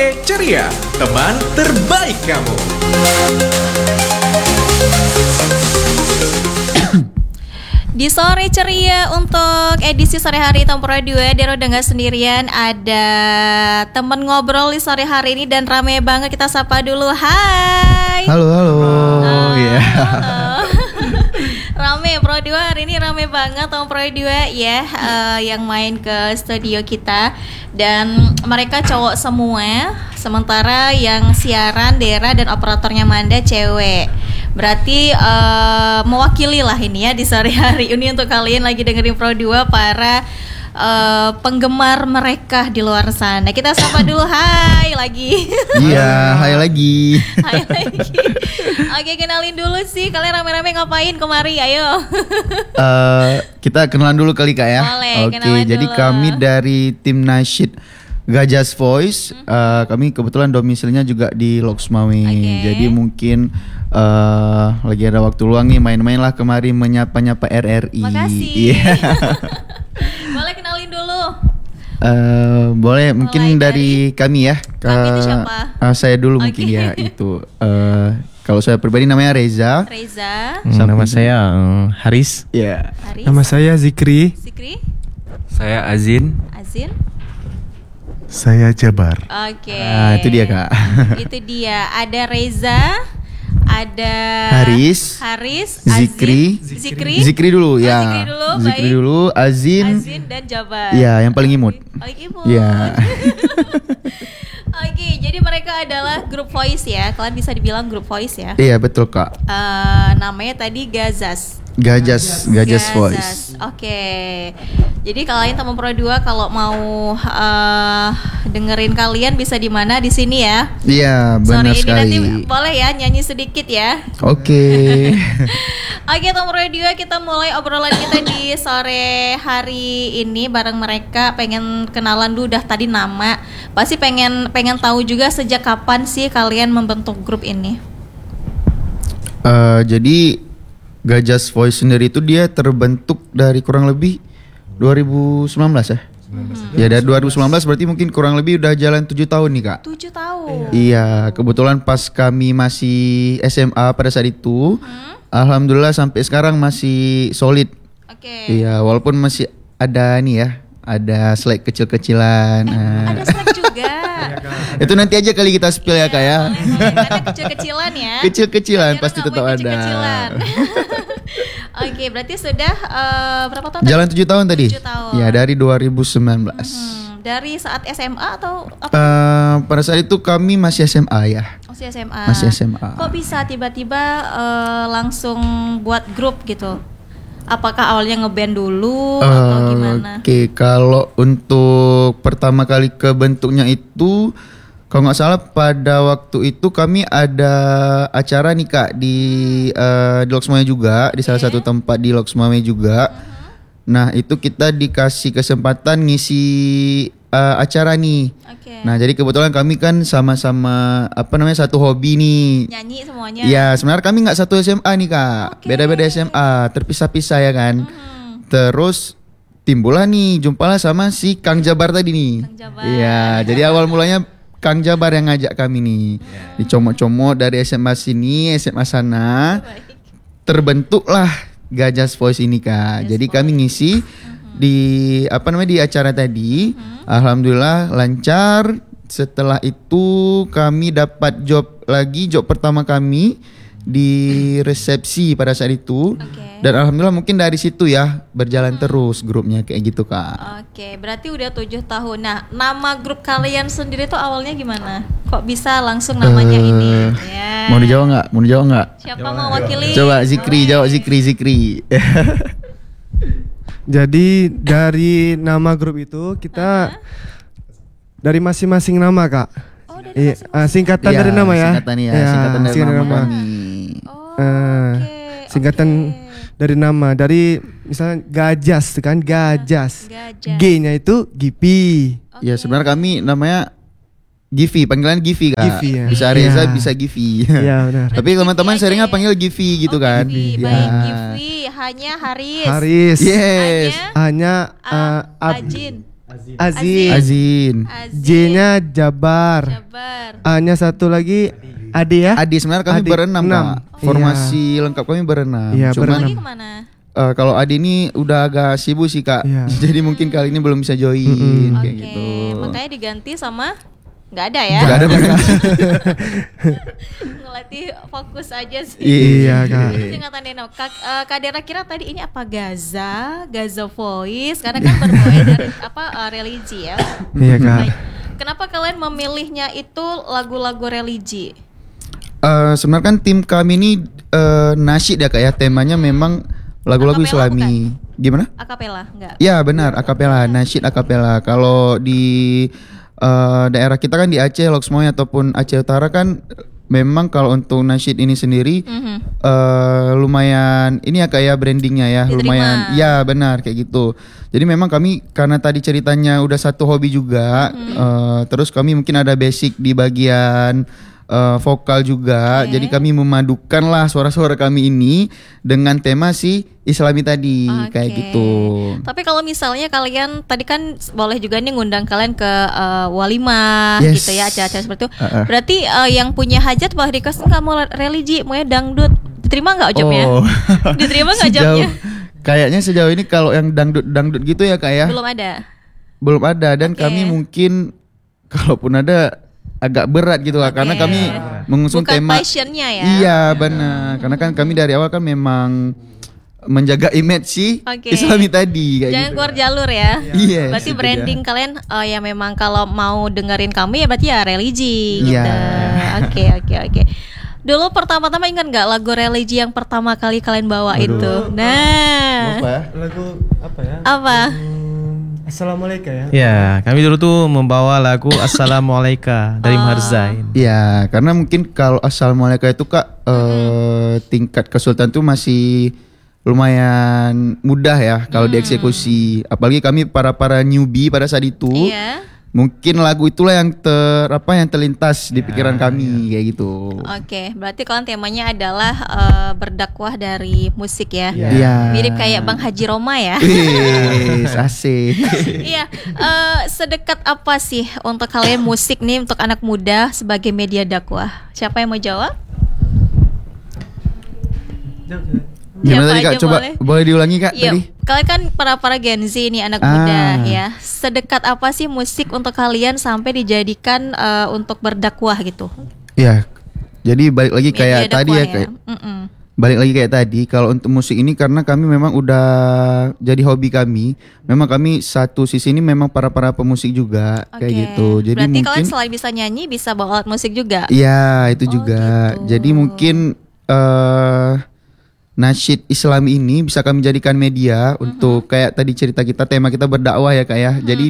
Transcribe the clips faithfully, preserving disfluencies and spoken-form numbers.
Sore Ceria, teman terbaik kamu. Di Sore Ceria untuk edisi sore hari Tempura dua, Dero udah gak sendirian. Ada temen ngobrol di sore hari ini dan rame banget. Kita sapa dulu. Hai. Halo, halo. Ah, Iya. halo. Rame Pro dua hari ini, rame banget Tempura dua ya, uh, yang main ke studio kita. Dan mereka cowok semua, sementara yang siaran Dera dan operatornya Manda cewek. Berarti uh, mewakili lah ini ya di sore hari ini untuk kalian lagi dengerin Pro dua, para uh, penggemar mereka di luar sana. Kita sapa dulu, hai lagi. Iya, hai lagi. Hai lagi. Oke, kenalin dulu sih, kalian rame-rame ngapain kemari, ayo. uh, kita kenalan dulu kali Kak ya. Boleh, Oke, kenalan jadi dulu. kami dari tim Nasyid Gajas Voice. Mm-hmm. uh, Kami kebetulan domisilinya juga di Loksmawe. Okay. Jadi mungkin uh, lagi ada waktu luang nih, main-main lah kemari menyapa-nyapa R R I. Makasih. Yeah. Boleh kenalin dulu. Uh, boleh mungkin Mulai dari, dari kami ya. Kami itu siapa? Uh, saya dulu Okay. mungkin ya itu. Uh, kalau saya pribadi namanya Reza. Reza, Hmm, nama saya uh, Haris. Ya. Haris, Nama saya Zikri. Sikri, Saya Azin. Azin. Saya Jabar. Oke. Ah, itu dia, Kak. Itu dia. Ada Reza, ada Haris, Haris, Zikri, Azin, Zikri, Zikri dulu Oh, ya. Zikri dulu, Zikri baik. dulu, Azin. Azin dan Jabar. Ya, yang paling imut. Paling imut. Ya. Oke, jadi mereka adalah grup voice ya. Kalian bisa dibilang grup voice ya. Iya, betul, Kak. Eh, namanya tadi Gazas. Gajas, Gajas Voice. Oke. Jadi kalian teman Pro dua kalau mau uh, dengerin kalian bisa di mana? Di sini ya. Iya, Sore benar ini sekali. nanti boleh ya nyanyi sedikit ya. Oke. Oke, teman Pro dua, kita mulai obrolan kita di sore hari ini bareng mereka. Pengen kenalan dulu, udah tadi nama. Pasti pengen pengen tahu juga sejak kapan sih kalian membentuk grup ini? Uh, jadi Gajas Voice sendiri itu dia terbentuk dari kurang lebih dua ribu sembilan belas ya. Mm-hmm. Ya dari dua ribu sembilan belas berarti mungkin kurang lebih udah jalan tujuh tahun nih, Kak. tujuh tahun. Iya, kebetulan pas kami masih S M A pada saat itu, Hmm? alhamdulillah sampai sekarang masih solid. Oke. Iya, walaupun masih ada nih ya, ada slack kecil-kecilan. Eh, ada snack juga. Itu nanti aja kali kita spill ya, Kak ya. Boleh, boleh. Karena kecil-kecilan ya. Kecil-kecilan Kira-kira pasti nggak tetap mau ada. kecil-kecilan. Oke, berarti sudah uh, berapa tahun? Jalan tujuh tahun tadi. Tujuh tahun. Ya, dari dua ribu sembilan belas. Hmm, dari saat S M A atau apa? Uh, pada saat itu kami masih S M A ya. Masih S M A. Masih S M A. Kok bisa tiba-tiba uh, langsung buat grup gitu? Apakah awalnya ngeband dulu atau Uh, gimana? Oke, kalau untuk pertama kali kebentuknya itu, kalau nggak salah pada waktu itu kami ada acara nih, Kak, di uh, di Loksmawe juga, di salah satu tempat di Loksmawe juga. Nah, itu kita dikasih kesempatan ngisi uh, acara nih. Oke. Nah, jadi kebetulan kami kan sama-sama apa namanya satu hobi nih. Nyanyi semuanya. Ya, sebenarnya kami nggak satu S M A nih, Kak. Oke. Beda-beda S M A, terpisah-pisah ya kan. Mhm. Terus timbullah nih, jumpalah sama si Kang Jabar tadi nih. Kang Jabar. Iya, jadi awal mulanya Kang Jabar yang ngajak kami nih. Dicomot-comot dari S M A sini, S M A sana. Baik. Terbentuklah Gajas Voice ini, Kak. Gajas Jadi Voice. kami ngisi di apa namanya di acara tadi. Alhamdulillah lancar. Setelah itu kami dapat job lagi, job pertama kami di resepsi pada saat itu. Oke. Dan alhamdulillah mungkin dari situ ya berjalan terus grupnya kayak gitu, Kak. Oke, berarti udah tujuh tahun. Nah, nama grup kalian sendiri tuh awalnya gimana? Kok bisa langsung namanya Eh, ini? Ya. Mau dijawab nggak? Mau dijawab nggak? Siapa mau wakili? Coba Zikri, jawab Zikri, Zikri. Jadi dari nama grup itu kita dari masing-masing nama, Kak. Oh, dari Iya, masing-masing. ah, singkatan Iya, dari nama ya. Singkatan ya, Iya, singkatan dari singkatan nama nama. kami. Oh, Eh, oke, singkatan oke. dari nama, dari misalnya Gajas kan, Gajas. Gajas. G-nya itu Gipi. Oke. Ya sebenarnya kami namanya Givi, panggilan Givi, Kak. Givi, ya. Bisa Reza, Iya. bisa Givi. Iya, benar. Tapi teman-teman Givi seringnya aja ya? panggil Givi gitu Oh, kan. Givi. Ya. Baik, Givi. Hanya Haris. Haris. Yes. Hanya Hanya A- uh, Ab- Ajin. Azin. Azin. Azin. J-nya Jabar. Jabar. A-nya satu lagi Ade ya. Adi sebenarnya kami Adi, berenam enam. Pak. Formasi lengkap kami berenam. Iya, Cuman Lagi berenam. kemana? eh, kalau Adi ini udah agak sibuk sih Kak. Iya. Jadi mungkin kali ini belum bisa join Mm-mm. kayak Oke, gitu. makanya diganti sama nggak ada ya? Gak ada Kak. Ngelatih fokus aja sih. Iya Kak. Terus singkatan Deno, Kak, eh, Kak Dera kira tadi ini apa Gaza, Gaza Voice, karena kan berbau dari apa eh, religi ya. Iya Kak. Baik. Kenapa kalian memilihnya itu lagu-lagu religi? Eh, sebenarnya kan tim kami ini eh, nasyid ya Kak ya. Temanya memang lagu-lagu Akapela Islami. Gimana? Akapela, enggak? Ya benar, akapela, nasyid akapela. Kalau di eh, daerah kita kan di Aceh, Loksmoy ataupun Aceh Utara kan memang kalau untuk nasyid ini sendiri Mhm. eh, lumayan ini ya kayak brandingnya ya, Diterima. lumayan. Ya benar kayak gitu. Jadi memang kami karena tadi ceritanya udah satu hobi juga, eh, terus kami mungkin ada basic di bagian eh, vokal juga. Oke. Jadi kami memadukan lah suara-suara kami ini dengan tema si Islami tadi kayak Oke. gitu. Tapi kalau misalnya kalian tadi kan boleh juga nih ngundang kalian ke eh, walimah Yes. gitu ya, acara-acara seperti itu. Uh-uh. Berarti eh, yang punya hajat boleh request nggak mau religi, mau dangdut, diterima nggak jobnya? Oh. Diterima nggak Sejauh- jobnya? Kayaknya sejauh ini kalau yang dangdut dangdut gitu ya Kak ya, Belum ada. belum ada dan Oke. kami mungkin kalaupun ada agak berat gitu Kak, karena Oke. kami mengusung Bukan tema. passionnya ya. Iya benar, karena kan kami dari awal kan memang menjaga image si Oke. Islami tadi kayak Jangan gitu. keluar jalur ya. Yes, Berarti itu branding dia. kalian eh, ya memang kalau mau dengerin kami ya berarti ya religi Iya. gitu. Oke oke oke. Dulu pertama-tama ingat nggak lagu religi yang pertama kali kalian bawa itu? Nah, Apa? Lagu apa ya? apa? Hmm, Assalamualaikum ya. Ya, kami dulu tuh membawa lagu Assalamualaikum dari Maher Zain. Ya, karena mungkin kalau Assalamualaikum itu Kak eh, tingkat kesulitan tuh masih lumayan mudah ya kalau dieksekusi. Apalagi kami para para newbie pada saat itu. Iya. Mungkin lagu itulah yang ter apa yang terlintas di pikiran kami kayak gitu. Oke, berarti kalian temanya adalah eh, berdakwah dari musik ya. Iya. Mirip kayak Bang Haji Roma ya. Wih, asik. Iya, eh, sedekat apa sih untuk kalian musik nih untuk anak muda sebagai media dakwah? Siapa yang mau jawab? Gimana Siapa tadi Kak? aja Coba boleh. boleh diulangi Kak Iya, tadi? kalian kan para para Gen Z nih anak Ah. muda ya. Sedekat apa sih musik untuk kalian sampai dijadikan eh, untuk berdakwah gitu? Iya. Jadi balik lagi kayak Media tadi ya dakwah kayak Mm-mm. balik lagi kayak tadi kalau untuk musik ini karena kami memang udah jadi hobi kami. Memang kami satu sisi ini memang para para pemusik juga kayak Oke. gitu. Jadi Berarti mungkin kalian selain bisa nyanyi bisa bawa alat musik juga. iya itu Oh, juga. gitu. Jadi mungkin eh nasyid Islam ini bisa kami jadikan media Mm-hmm. untuk kayak tadi cerita kita tema kita berdakwah ya Kak ya. Jadi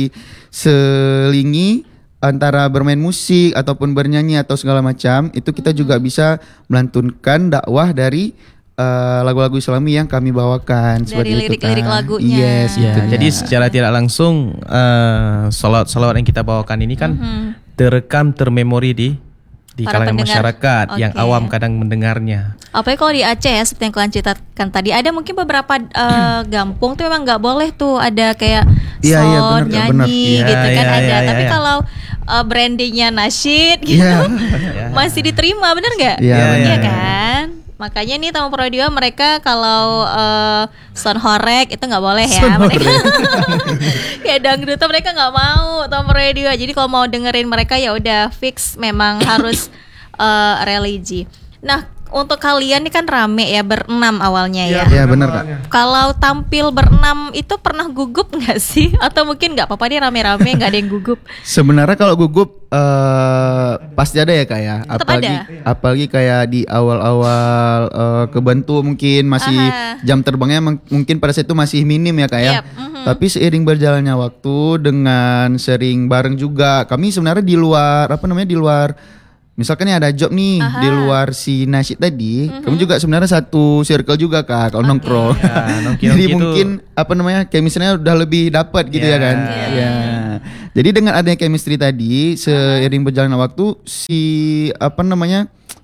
diselingi antara bermain musik ataupun bernyanyi atau segala macam itu kita Mm-hmm. juga bisa melantunkan dakwah dari eh, lagu-lagu Islami yang kami bawakan Dari seperti itu, lirik-lirik Kak. lagunya. Yes, Ya, itu dia. jadi secara tidak langsung uh, salawat-salawat yang kita bawakan ini kan terekam termemori di di Para kalangan pendengar. masyarakat yang Oke. awam kadang mendengarnya. Apalagi kalau di Aceh ya seperti yang kalian ceritakan tadi ada mungkin beberapa eh, gampung tuh memang nggak boleh tuh ada kayak Iya, iya, sound benar, Kak, benar. nyanyi Iya, gitu kan iya, ada. iya, Tapi iya. kalau eh, brandingnya nasyid gitu Iya. masih diterima bener nggak? Iya, Iya benar. kan? Makanya nih Tamu Pro dua mereka kalau eh, sound horek itu nggak boleh ya. Sound Mereka kayak dangdut tuh mereka nggak mau Tamu Pro dua. Jadi kalau mau dengerin mereka ya udah fix memang harus eh, religi. Nah untuk kalian ini kan rame ya berenam awalnya ya. Iya benar Kak. Kalau tampil berenam itu pernah gugup nggak sih? Atau mungkin nggak apa-apa dia rame-rame nggak ada yang gugup? Sebenarnya kalau gugup eh pasti ada ya Kak ya. Tetap Apalagi ada? apalagi kayak di awal-awal eh, kebentuk mungkin masih Aha. jam terbangnya meng- mungkin pada saat itu masih minim ya Kak ya. Yap, mhm. Tapi seiring berjalannya waktu dengan sering bareng juga kami sebenarnya di luar apa namanya di luar misalkan nih ada job nih Aha. di luar si nasyid tadi, kami juga sebenarnya satu circle juga Kak kalau nongkrong. Ya, nongki-nongki Jadi itu- mungkin apa namanya chemistry-nya udah lebih dapat gitu ya Ya. kan. Ya. Jadi dengan adanya chemistry tadi seiring berjalannya waktu si apa namanya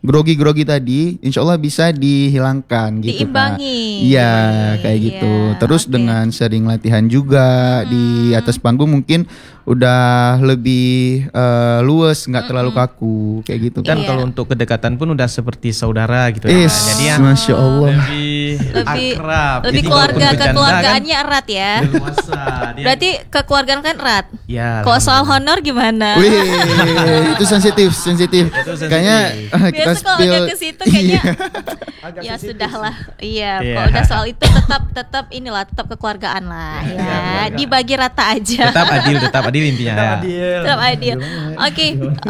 grogi-grogi tadi insya Allah bisa dihilangkan gitu Kak. Diimbangi. Iya kayak Iya, gitu. Terus oke. dengan sering latihan juga di atas panggung mungkin udah lebih eh, luas, nggak terlalu kaku kayak gitu Kan Iya. kalau untuk kedekatan pun udah seperti saudara gitu Eh, ya. Jadi ya masya Allah. lebih, Lebih akrab. lebih Jadi keluarga walaupun bercanda kekeluargaannya erat ya. kan, leluasa. Dia- Berarti kekeluargaan kan erat. ya. Kalau soal honor gimana? Wih, itu sensitif, sensitif. sensitif. Kayaknya eh, kita Biasa kalau spill. udah ke situ kayaknya Agak ya sensitif sudahlah. Iya, Iya. kalau udah soal itu tetap tetap inilah tetap kekeluargaan lah ya. Dibagi rata aja. tetap adil, tetap adil intinya. Tetap ya. adil. Tetap adil. Oke.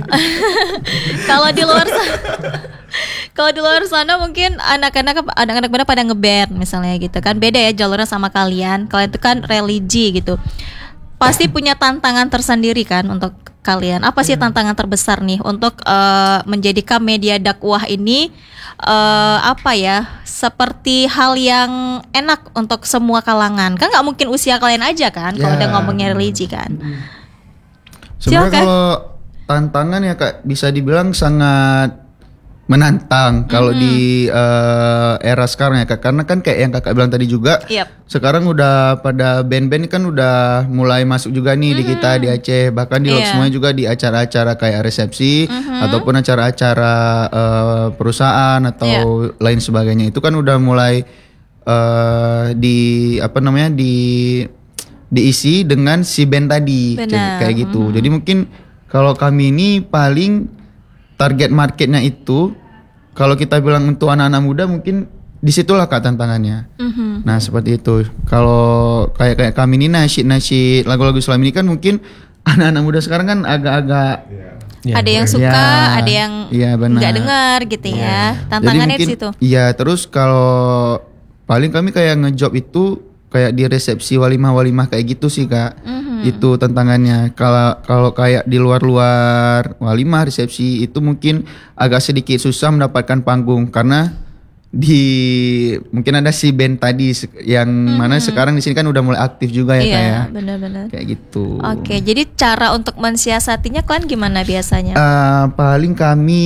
Kalau di luar sana kalau di luar sana mungkin anak-anak anak-anak pada pada ngeband misalnya gitu kan. Beda ya jalurnya sama kalian. Kalian itu kan religi gitu. Pasti punya tantangan tersendiri kan untuk kalian. Apa sih tantangan terbesar nih untuk eh, menjadikan media dakwah ini eh, apa ya? Seperti hal yang enak untuk semua kalangan. Kan nggak mungkin usia kalian aja kan kalau Ya. udah ngomongnya religi kan. Sebenarnya Silakan. kalau tantangan ya Kak bisa dibilang sangat menantang kalau di eh, era sekarang ya Kak. Karena kan kayak yang Kakak bilang tadi juga. Yap. Sekarang udah pada band-band kan udah mulai masuk juga nih di kita di Aceh. Bahkan di Iya. Loksmoy juga di acara-acara kayak resepsi ataupun acara-acara eh, perusahaan atau lain sebagainya. Itu kan udah mulai eh, di apa namanya di diisi dengan si band tadi Benar. kayak gitu. Jadi mungkin kalau kami ini paling target marketnya itu kalau kita bilang untuk anak-anak muda mungkin disitulah Kak tantangannya. Mhm. Nah seperti itu. Kalau kayak kayak kami ini nasyid-nasyid lagu-lagu Islam ini kan mungkin anak-anak muda sekarang kan agak-agak Ya. Ada yang suka, Ya, ada yang iya, benar. nggak dengar gitu ya. Tantangannya di situ. Iya, terus kalau paling kami kayak ngejob itu kayak di resepsi walimah-walimah kayak gitu sih Kak. Mhm. Itu tantangannya. Kalau kalau kayak di luar-luar walimah resepsi itu mungkin agak sedikit susah mendapatkan panggung karena di mungkin ada si band tadi se- yang mana sekarang di sini kan udah mulai aktif juga ya Kak ya. Iya, benar-benar. Kayak gitu. Oke, jadi cara untuk mensiasatinya kalian gimana biasanya? Eh, paling kami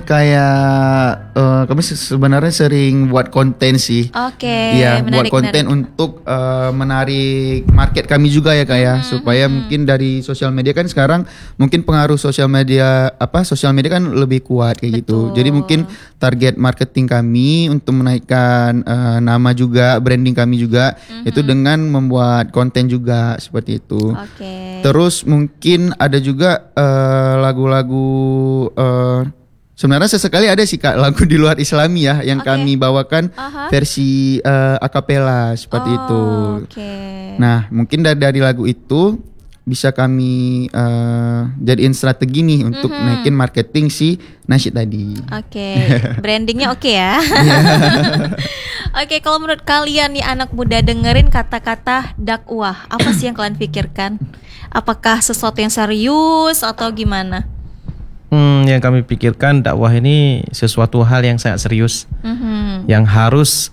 kayak eh, kami se- sebenarnya sering buat konten sih. Oke, Iya, buat menarik, konten menarik. untuk eh, menarik market kami juga ya Kak ya, supaya mungkin dari sosial media kan sekarang mungkin pengaruh sosial media apa sosial media kan lebih kuat kayak gitu. Betul. Jadi mungkin target marketing kami untuk menaikkan eh, nama juga, branding kami juga itu dengan membuat konten juga seperti itu. Oke. Terus mungkin ada juga eh, lagu-lagu eh, sebenarnya sesekali ada sih Kak lagu di luar Islami ya yang Oke. kami bawakan Aha. versi eh, akapela seperti Oh, itu. Oke. Nah, mungkin dari, dari lagu itu bisa kami eh, jadiin strategi nih untuk Mhm. naikin marketing si nasyid tadi. Oke, brandingnya oke ya. Oke, kalau menurut kalian nih anak muda dengerin kata-kata dakwah, apa sih yang kalian pikirkan? Apakah sesuatu yang serius atau gimana? Hmm, yang kami pikirkan dakwah ini sesuatu hal yang sangat serius Mhm. yang harus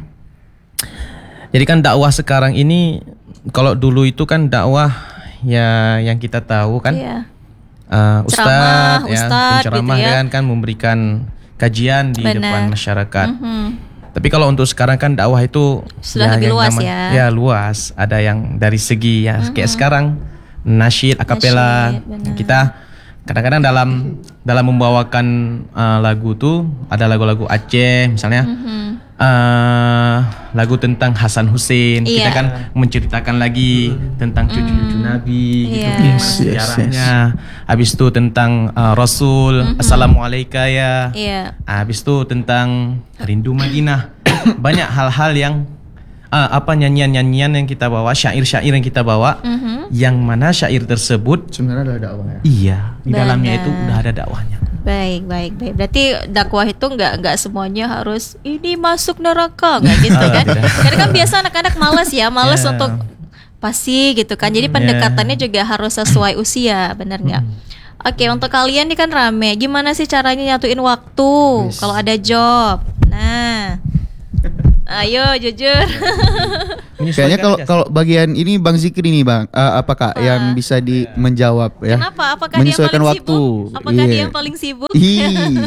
jadi kan dakwah sekarang ini kalau dulu itu kan dakwah ya yang kita tahu kan Iya. uh, Ceramah, ustadz ya ustadz penceramah gitu ya. kan kan memberikan kajian di Benar. depan masyarakat. Mhm. Tapi kalau untuk sekarang kan dakwah itu Sudah lebih yang luas nama- ya. Ya luas. Ada yang dari segi ya kayak sekarang nasyid, akapela. Nasyid, benar. Kita kadang-kadang dalam dalam membawakan uh, lagu tuh ada lagu-lagu Aceh misalnya. Mhm. uh, lagu tentang Hasan Hussein. Kita Iya. kan menceritakan lagi tentang cucu-cucu Nabi gitu, Iya. gimana Yes, yes, sejarahnya. Habis itu tentang uh, Rasul, Assalamualaikum ya. Iya. Habis itu tentang Rindu Madinah. Banyak hal-hal yang uh, apa nyanyian-nyanyian yang kita bawa, syair-syair yang kita bawa, Mhm. yang mana syair tersebut Sebenarnya ada dakwah ya. iya di dalamnya Benar. itu udah ada dakwahnya. Baik, baik, baik. Berarti dakwah itu nggak nggak semuanya harus ini masuk neraka, nggak gitu Ah, kan? tidak. Karena kan biasa anak-anak malas ya, malas Ya. untuk pasti gitu kan. Jadi pendekatannya juga harus sesuai usia, benar nggak? Oke, untuk kalian nih kan rame. Gimana sih caranya nyatuin waktu Yes. kalau ada job? Nah, Ayo jujur. Kayaknya kalau kalau bagian ini Bang Zikri nih Bang, Eh, apa Kak yang bisa di menjawab ya? Kenapa? Apakah dia yang Menyesuaikan paling waktu. sibuk? Apakah dia Iya. yang paling sibuk? Ih.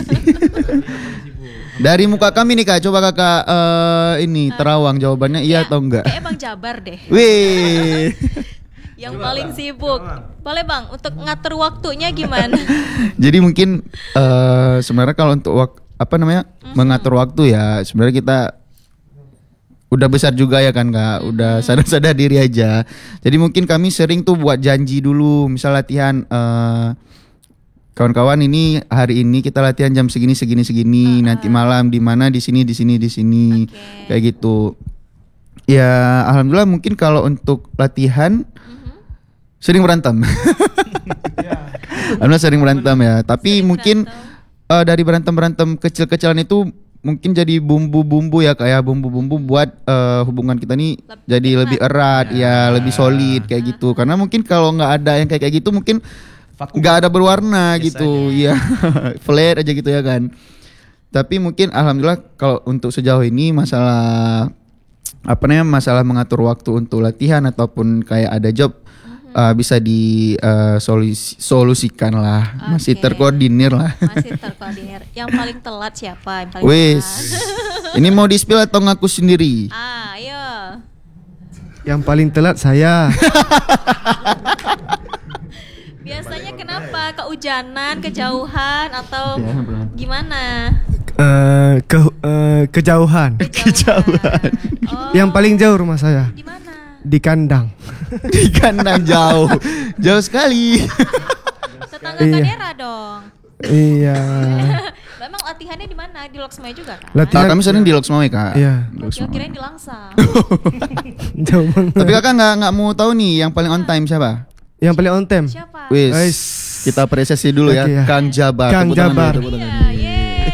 Dari muka kami nih Kak, coba Kakak eh, ini terawang jawabannya iya atau enggak? Kayak Bang Jabar deh. Wih. Yang paling sibuk. Boleh Bang, untuk ngatur waktunya gimana? Jadi mungkin eh, sebenarnya kalau untuk wak- apa namanya mengatur waktu ya sebenarnya kita udah besar juga ya kan Kak, udah sadar-sadar diri aja. Jadi mungkin kami sering tuh buat janji dulu, misal latihan eh, kawan-kawan ini hari ini kita latihan jam segini segini segini, nanti malam di mana di sini di sini di sini Oke. kayak gitu. Ya alhamdulillah mungkin kalau untuk latihan sering berantem. Alhamdulillah sering berantem ya. Tapi Sering mungkin eh, dari berantem-berantem kecil-kecilan itu mungkin jadi bumbu-bumbu ya kayak bumbu-bumbu buat eh, hubungan kita nih Leb- jadi erat. lebih erat ya, lebih solid kayak gitu. Karena mungkin kalau nggak ada yang kayak kayak gitu mungkin nggak ada berwarna gitu, ya flat aja gitu ya kan. Tapi mungkin alhamdulillah kalau untuk sejauh ini masalah apa namanya masalah mengatur waktu untuk latihan ataupun kayak ada job uh, bisa disolusikan lah, masih Oke. terkoordinir lah. Masih terkoordinir. Yang paling telat siapa? Yang paling Wis, telat? ini mau di-spill atau ngaku sendiri? Ah, ayo. Yang paling telat saya. Biasanya kenapa? Keujanan, kejauhan atau gimana? Eh, ke eh, kejauhan. Kejauhan. Oh, Yang paling jauh rumah saya di mana? di kandang. Di kandang jauh, jauh sekali. Tetangga Iya. Kadera dong. Iya. Memang latihannya di mana? Di Loksmaya juga kan? Kalau Latihan kami sering di Loksmawe Kak. Iya. Di Oh, Loksmawe. kirain di Langsa. jauh banget. Tapi Kakak nggak nggak mau tahu nih yang paling on time siapa? Yang paling on time. Siapa? Wis, Guys. kita apresiasi dulu ya, Oke ya. Kang Jabar. Kang Tepuk tangan Jabar. dulu, tepuk tangan. Iya, yeay.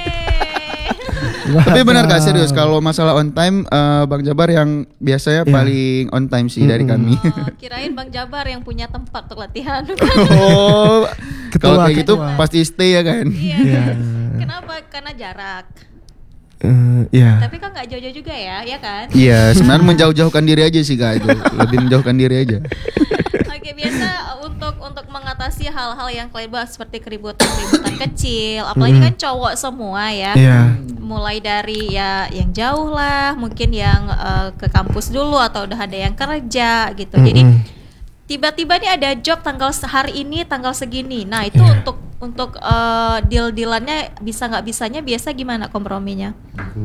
Tapi benar Kak, serius kalau masalah on time eh, Bang Jabar yang biasanya Iya. paling on time sih dari Mm-mm. kami. Oh, kirain Bang Jabar yang punya tempat untuk latihan. Oh, kalau Ketua, kayak gitu ketua. pasti stay ya kan. Iya. Iya. Kenapa? Karena jarak. Eh, Iya. Tapi kan nggak jauh-jauh juga ya, ya kan? Iya, sebenarnya menjauh-jauhkan diri aja sih Kak itu. Lebih menjauhkan diri aja. Oke, biasa untuk untuk mengatasi hal-hal yang kelebat seperti keributan-keributan kecil, apalagi kan cowok semua ya. Iya. Mulai dari ya yang jauh lah, mungkin yang eh, ke kampus dulu atau udah ada yang kerja gitu. Jadi Mm-mm. tiba-tiba nih ada job tanggal se- hari ini tanggal segini. Nah, itu Iya. untuk untuk eh, deal-dealannya bisa nggak bisanya biasa gimana komprominya?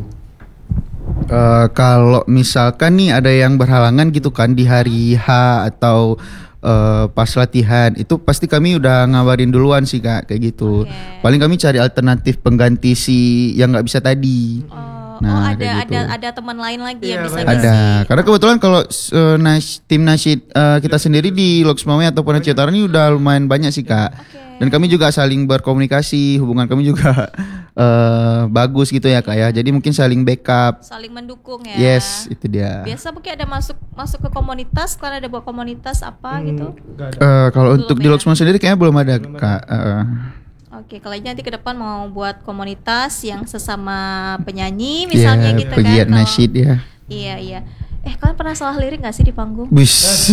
Eh, kalau misalkan nih ada yang berhalangan gitu kan di hari H atau eh, pas latihan itu pasti kami udah ngabarin duluan sih Kak kayak gitu. Oke. Paling kami cari alternatif pengganti si yang nggak bisa tadi. Oh, Nah, oh, ada kayak gitu. ada ada teman lain lagi yang Iya, bisa banyak. ngisi. Ada, karena kebetulan kalau eh, nas- tim nasyid eh, kita sendiri di Loksmawe ataupun Aceh Utara ini udah lumayan banyak sih Kak. Oke. Dan kami juga saling berkomunikasi, hubungan kami juga eh, bagus gitu ya Kak ya. Jadi mungkin saling backup. Saling mendukung ya. Yes, itu dia. Biasa mungkin ada masuk masuk ke komunitas, kan ada buat komunitas apa gitu. Eh, kalau Belum untuk di ya? Loksmawe sendiri kayaknya belum ada Kak. Eh, Oke, kalau ini nanti ke depan mau buat komunitas yang sesama penyanyi misalnya ya, gitu kan. pegiat Kalau- nasyid ya. Iya, iya. Eh, kalian pernah salah lirik gak sih di panggung? Bus.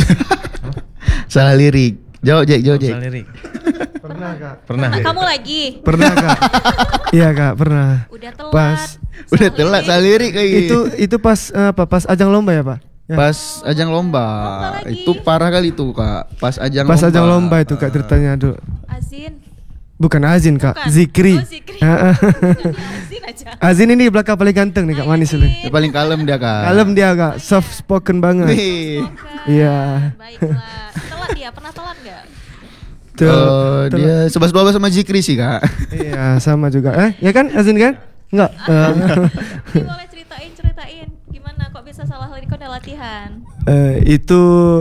Salah lirik. Jawab Jack, jawab Jack. Salah lirik. Pernah kak. Pernah. Nah, kamu lagi. Pernah kak. Iya kak pernah. Udah telat. Pas- Udah telat salah lirik kayak gitu. Itu itu pas eh, apa? Pas ajang lomba ya pak? Ya. Pas ajang lomba. Lomba lagi. Itu parah kali tuh Kak. Pas ajang Pas lomba. ajang lomba itu kak ceritanya aduh. Azin. Bukan Azin kak, Bukan. Zikri. Oh, Zikri. Ah, ah. Azin aja. Azin ini belakang paling ganteng nih kak, manis ini. Dia paling kalem dia Kak. Kalem dia kak, soft spoken banget. Nih. Bukan. Iya. Baiklah. Telat dia, pernah telat gak? Tuh, Eh, tuh. dia sebelas dua belas sama Zikri sih Kak. Iya sama juga. Eh ya kan Azin kan? Enggak. Eh, Ini boleh ceritain, ceritain. Gimana kok bisa salah lirik kok udah latihan? eh, itu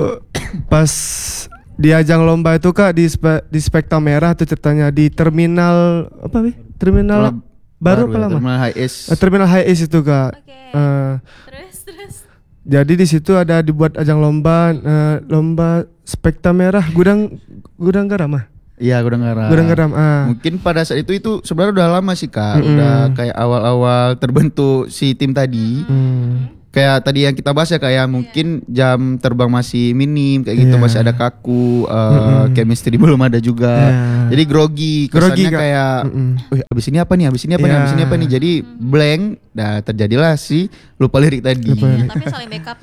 pas di ajang lomba itu kak di spe, di Spekta Merah tuh ceritanya di terminal apa nih? Terminal baru apa ya, lama? Terminal High S. Eh, terminal High East itu kak. Oke. Eh, Terus, terus. jadi di situ ada dibuat ajang lomba eh, lomba Spekta Merah gudang gudang garam ah. Iya, Gudang Garam. Gudang garam ah. Mungkin pada saat itu itu sebenarnya udah lama sih Kak. Mm-mm. Udah kayak awal-awal terbentuk si tim tadi. Hmm. kayak tadi yang kita bahas ya kayak mungkin jam terbang masih minim kayak gitu, Iya. masih ada kaku, uh, Mm-mm. chemistry belum ada juga. Iya. Jadi grogi, Grogi, kesannya Kak. kayak Mm-mm. "Wih, abis ini apa nih? Abis ini apa nih? Iya. Abis ini apa nih?" Jadi blank, nah terjadilah si lupa lirik tadi. Lupa Iya, tapi saling backup